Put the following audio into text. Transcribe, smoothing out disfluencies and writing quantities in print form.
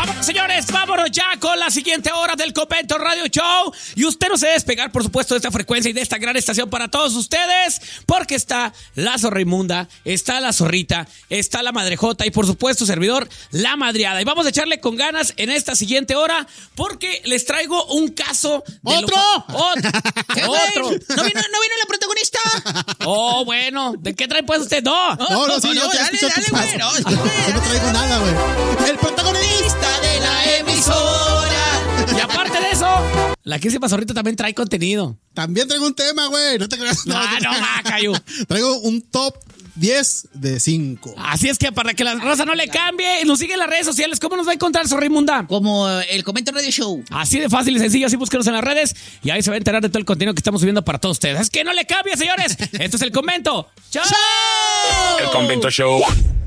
Señores, vámonos ya con la siguiente hora del Convento Radio Show. Y usted no se debe despegar, por supuesto, de esta frecuencia y de esta gran estación para todos ustedes, porque está la Zorraimunda, está la Zorrita, está la Madrejota y, por supuesto, servidor, la Madreada. Y vamos a echarle con ganas en esta siguiente hora, porque les traigo un caso de ¿Otro? Otro. ¿No vino la protagonista? Oh, bueno. ¿De qué trae pues usted? No, Sí, yo te escucho tus pasos. Yo no traigo nada, güey. El protagonista de la emisora. Y aparte de eso, la quísima Zorrita también trae contenido. también traigo un tema, güey. No te creas. No, Cayu. Traigo un top 10 de 5. Así es que para que la raza no le cambie, nos sigue en las redes sociales. ¿Cómo nos va a encontrar, Zorraimunda? Como el Convento Radio Show. Así de fácil y sencillo, así búsquenos en las redes y ahí se va a enterar de todo el contenido que estamos subiendo para todos ustedes. Es que no le cambie, señores. Esto es el Convento. ¡Chao! El Convento Show.